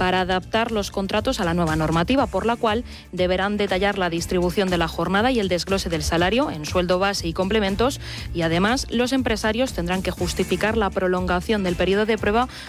para adaptar los contratos a la nueva normativa, por la cual deberán detallar la distribución de la jornada y el desglose del salario en sueldo base y complementos, y además los empresarios tendrán que justificar la prolongación del periodo de prueba